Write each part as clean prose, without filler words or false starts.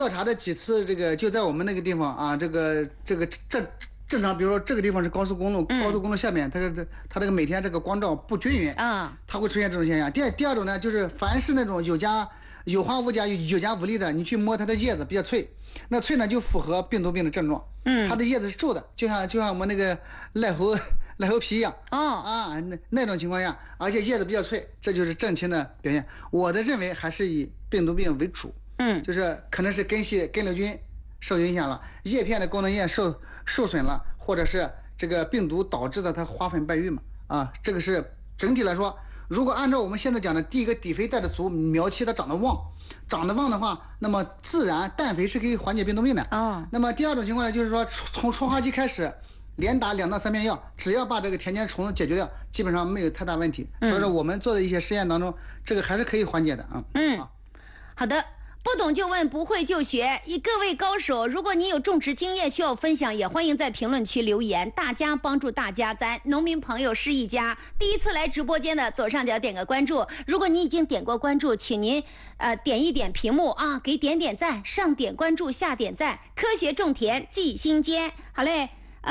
调查的几次，这个就在我们那个地方啊，正常，比如说这个地方是高速公路，高速公路下面它这个每天这个光照不均匀，它会出现这种现象。第二种呢，就是凡是那种有花无假、有夹无粒的，你去摸它的叶子比较脆，那脆呢就符合病毒病的症状。它的叶子是皱的，就像我们那个赖猴皮一样。那种情况下，而且叶子比较脆，这就是正清的表现。我的认为还是以病毒病为主。就是可能是根瘤菌受影响了，叶片的功能液受损了，或者是这个病毒导致的它花粉败育嘛。这个是整体来说，如果按照我们现在讲的，第一个底肥带的足，苗期它长得旺的话，那么自然氮肥是可以缓解病毒病的。那么第二种情况呢，就是说从创花期开始，连打2到3片药，只要把这个田间虫子解决掉，基本上没有太大问题。所以说我们做的一些实验当中，这个还是可以缓解的啊。 好的。不懂就问，不会就学。各位高手，如果你有种植经验需要分享，也欢迎在评论区留言，大家帮助大家。咱农民朋友是一家。第一次来直播间的，左上角点个关注。如果你已经点过关注，请您点一点屏幕啊，给点赞，上点关注，下点赞。科学种田记心间。好嘞，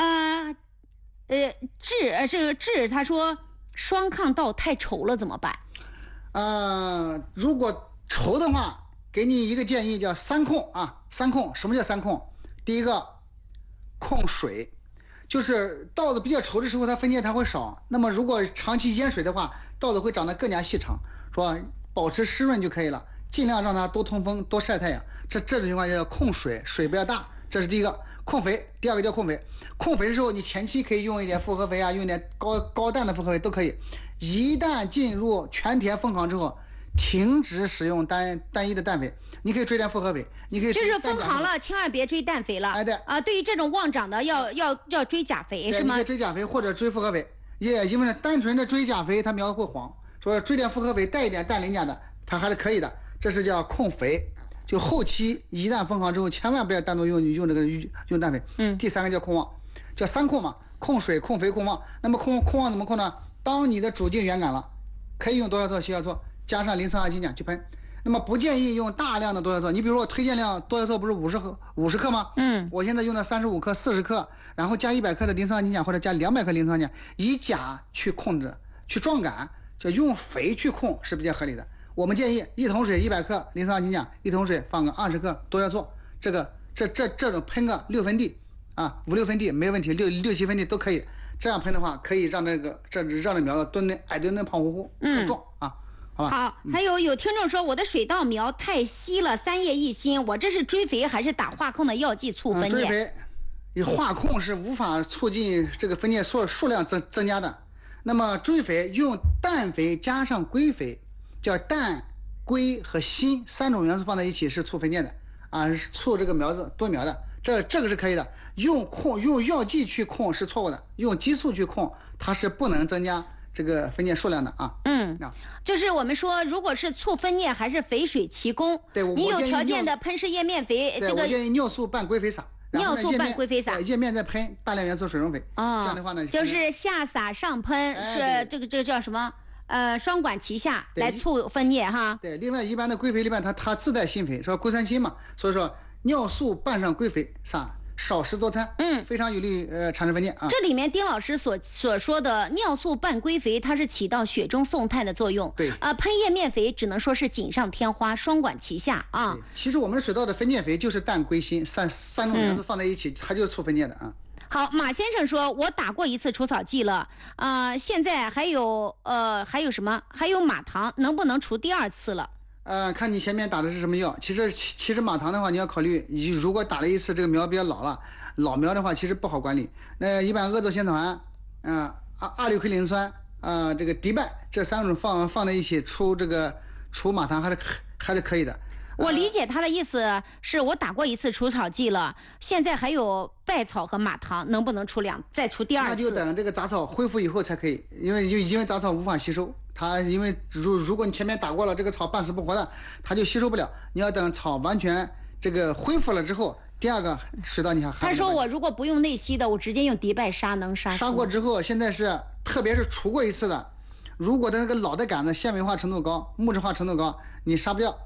志他说双抗稻太稠了怎么办？ 如果稠的话，给你一个建议，叫3控啊。3控，什么叫3控？第一个，控水，就是稻子比较稠的时候，它分解它会少。那么如果长期淹水的话，稻子会长得更加细长，说保持湿润就可以了，尽量让它多通风、多晒太阳。这种情况叫控水，水不要大，这是第一个。控肥，第二个叫控肥。控肥的时候，你前期可以用一点复合肥啊，用一点高氮的复合肥都可以。一旦进入全田封行之后，停止使用单一的氮肥，你可以追点复合肥，你可以就是封行了，千万别追氮肥了。 对对于这种旺长的要追钾肥是吗？ 你可以追钾肥或者追复合肥，因为单纯的追钾肥它苗子会黄，所以追点复合肥带一点氮磷钾的，它还是可以的。这是叫控肥，就后期一旦封行之后，千万不要单独用氮肥。第三个叫控旺，叫3控嘛，控水、控肥、控旺。那么控旺怎么控呢？当你的主茎远感了，可以用多效唑、硒效唑加上磷酸二氢钾去喷。那么不建议用大量的多效唑，你比如说我推荐量多效唑不是50克吗？我现在用的35克、40克，然后加100克的磷酸二氢钾或者加200克磷酸二氢钾，以钾去控制、去撞杆，就用肥去控是比较合理的。我们建议1桶水100克磷酸二氢钾，1桶水放个20克多效唑，这种喷个6分地啊，5-6分地没问题，6-7分地都可以。这样喷的话，可以让让这苗子矮墩墩胖乎乎很壮啊。 好，还有听众说我的水稻苗太稀了，3叶一心，我这是追肥还是打化控的药剂促分解？ 追肥，化控是无法促进这个分解数量增加的。那么追肥用氮肥加上硅肥，叫氮、硅和锌3种元素放在一起是促分解的啊，是促这个苗子多苗的。这个是可以的。用药剂去控是错误的，用激素去控它是不能增加这个分解数量的啊。 就是我们说，如果是促分解还是肥水齐供， 对， 你有条件的喷施叶面肥， 我建议尿素拌硅肥撒， 尿素拌硅肥撒， 叶面再喷大量元素水溶肥。这样的话呢， 就是下撒上喷，是这个叫什么？双管齐下来促分解哈。 对，另外一般的硅肥里面它自带锌肥，说硅酸锌嘛，所以说尿素拌上硅肥撒。少食多餐，非常有利于产生分解啊。 这里面丁老师所说的尿素拌硅肥，它是起到雪中送炭的作用。 对喷叶面肥只能说是锦上添花，双管齐下啊。 其实我们水稻的分解肥就是氮、硅、锌三种元素放在一起，它就是促分解的啊。 好，马先生说，我打过一次除草剂了，现在还有什么？还有马糖，能不能除第2次了？ 看你前面打的是什么药。其实马糖的话，你要考虑，如果打了一次这个苗比较老了，老苗的话其实不好管理。那一般阿唑酰草胺、阿硫喹磷酸、这个迪拜这3种放在一起除马糖还是可以的。 我理解他的意思是我打过一次除草剂了，现在还有稗草和马糖，能不能再除第2次？ 那就等这个杂草恢复以后才可以，因为杂草无法吸收它，因为如果你前面打过了，这个草半死不活的，它就吸收不了。你要等草完全这个恢复了之后，第2个水稻你还他说我如果不用内吸的，我直接用迪拜沙能杀。 杀过之后，现在是特别是除过一次的，如果的那个老的杆子纤维化程度高、木质化程度高，你杀不掉。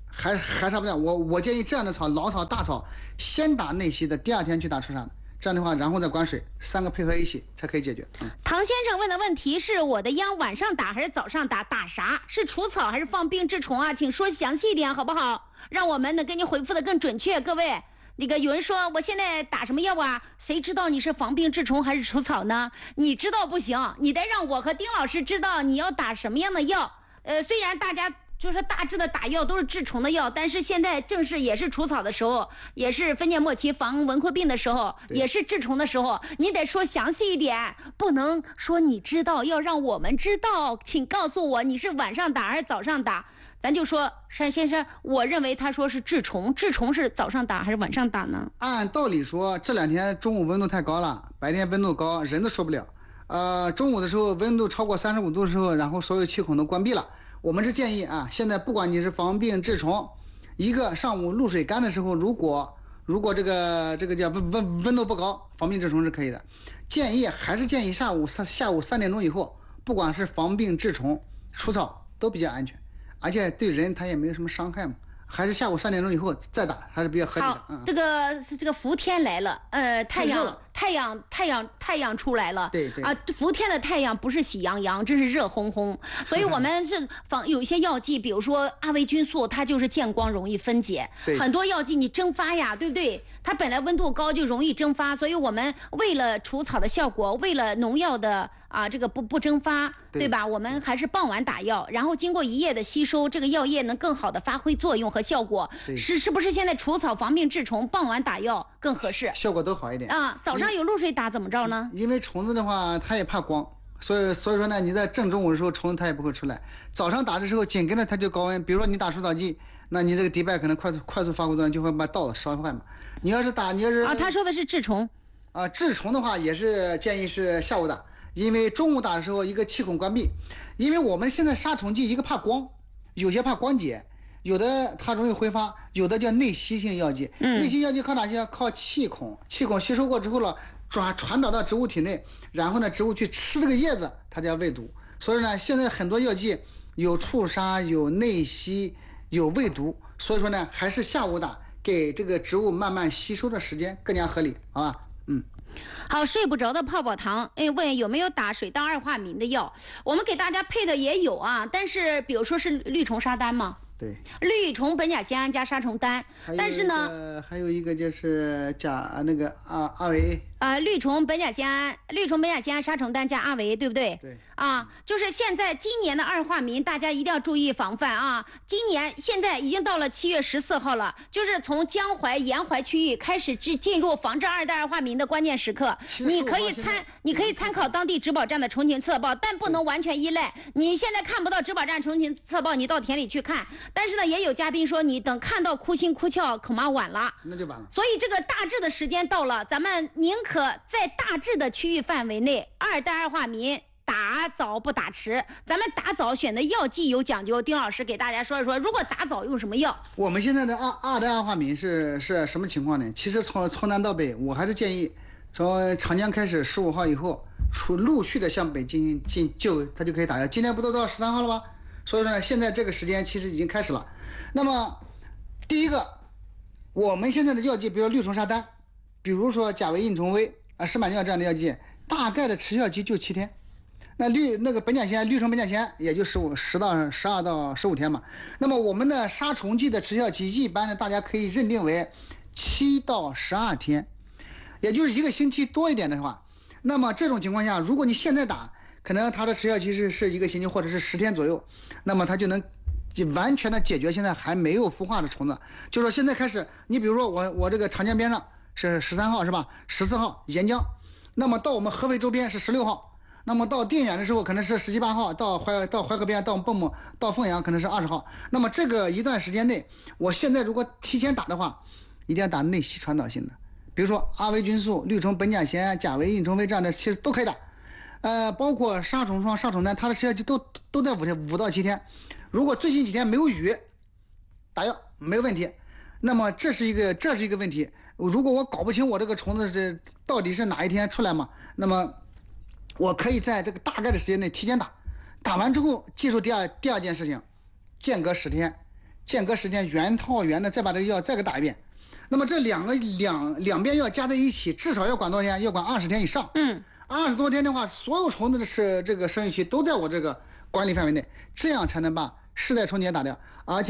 还杀不掉。我建议这样的草，老草大草，先打内吸的，第2天去打除杀的。这样的话，然后再管水，3个配合一起才可以解决。 唐先生问的问题是：我的秧晚上打还是早上打？打啥？是除草还是放病治虫啊？请说详细一点好不好？让我们能给你回复的更准确。各位，那个有人说我现在打什么药啊？谁知道你是防病治虫还是除草呢？你知道不行，你得让我和丁老师知道你要打什么样的药。虽然大家就是大致的打药都是治虫的药，但是现在正是也是除草的时候，也是分界末期防蚊昆病的时候，也是治虫的时候，你得说详细一点，不能说你知道，要让我们知道。请告诉我你是晚上打还是早上打？咱就说单先生，我认为他说是治虫，治虫是早上打还是晚上打呢？ 按道理说，这2天中午温度太高了，白天温度高，人都受不了。中午的时候温度超过35度的时候，然后所有气孔都关闭了。我们是建议啊，现在不管你是防病治虫，一个上午露水干的时候，如果这个叫温度不高，防病治虫是可以的。还是建议下午3点钟以后，不管是防病治虫、除草都比较安全，而且对人它也没有什么伤害嘛。还是下午3点钟以后再打，还是比较合理的。 好，这个伏天来了，太阳出来了。 对啊，伏天的太阳不是喜洋洋，真是热烘烘。所以我们是有一些药剂，比如说阿维菌素，它就是见光容易分解。很多药剂你蒸发呀，对不对？它本来温度高就容易蒸发，所以我们为了除草的效果，为了农药的这个不蒸发，对吧？我们还是傍晚打药，然后经过一夜的吸收，这个药液能更好的发挥作用和效果。是不是现在除草防病治虫，傍晚打药更合适？ 效果都好一点啊。早上有露水打怎么着呢？ 因为虫子的话，它也怕光，所以说呢，你在正中午的时候，虫子它也不会出来。早上打的时候，紧跟着它就高温，比如说你打除草剂，那你这个迪拜可能快速发挥作用，就会把稻子烧坏嘛。你要是他说的是治虫治虫的话也是建议是下午打，因为中午打的时候一个气孔关闭，因为我们现在杀虫剂一个怕光，有些怕光解，有的它容易挥发，有的叫内吸性药剂。内吸药剂靠哪些？靠气孔吸收过之后了，传导到植物体内，然后呢植物去吃这个叶子，它叫喂毒。所以呢现在很多药剂有触杀，有内吸，有喂毒，所以说呢还是下午打，给这个植物慢慢吸收的时间更加合理，好吧？ 好，睡不着的泡泡糖，问有没有打水稻2化醚的药？我们给大家配的也有啊，但是比如说是绿虫沙丹嘛， 对， 绿虫苯甲酰胺加杀虫丹，但是呢， 还有一个就是加那个阿维绿虫苯甲酰胺杀虫丹加阿维，对不对？ 对啊，就是现在今年的2化醚，大家一定要注意防范啊！今年现在已经到了7月14号了，就是从江淮沿淮区域开始进入防治2代2化醚的关键时刻。你可以参考当地植保站的虫群测报，但不能完全依赖。你现在看不到植保站虫群测报，你到田里去看。但是呢，也有嘉宾说你等看到哭心哭俏，恐怕晚了。 那就晚了。 所以这个大致的时间到了，咱们宁可在大致的区域范围内2代2化醚。打早不打迟，咱们打早选的药剂有讲究。丁老师给大家说一说，如果打早用什么药？ 我们现在的2代2化醚是什么情况呢？其实从南到北，我还是建议从长江开始15号以后，陆续的向北进它就可以打药。今天不都到13号了吗？所以说呢，现在这个时间其实已经开始了。那么第一个，我们现在的药剂，比如绿虫沙丹，比如说甲维印虫威石满脲这样的药剂，大概的持效期就7天。那绿虫苯甲酰胺也就12到15天嘛。那么我们的杀虫剂的持效期一般呢，大家可以认定为7到12天，也就是1个星期多一点的话。那么这种情况下，如果你现在打，可能它的持效期是1个星期或者是10天左右，那么它就能完全的解决现在还没有孵化的虫子。就是说现在开始，你比如说我这个长江边上是13号是吧？14号沿江，那么到我们合肥周边是16号。那么到定远的时候可能是17、18号，到淮河边，到蚌埠，到凤阳可能是20号。那么这个一段时间内，我现在如果提前打的话，一定要打内吸传导性的，比如说阿维菌素、绿虫苯甲酰胺、甲维印虫威这样的，其实都可以打。包括杀虫霜、杀虫丹，它的持效期都在5到7天。如果最近几天没有雨，打药没有问题。那么这是一个问题。如果我搞不清我这个虫子是到底是哪一天出来嘛，那么我可以在这个大概的时间内提前打，打完之后记住第二件事情，间隔10天， 间隔时间原套原的再把这个药再给打一遍。那么这两边药加在一起，至少要管多少天？要管20天以上。20多天的话，所有虫子的这个生育期都在我这个管理范围内，这样才能把世代虫结打掉，而且。